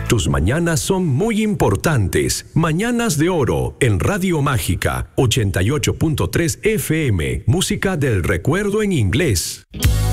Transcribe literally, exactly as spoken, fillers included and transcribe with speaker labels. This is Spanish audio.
Speaker 1: Tus mañanas son muy importantes. Mañanas de Oro en Radio Mágica ochenta y ocho punto tres F M. Música del recuerdo en inglés.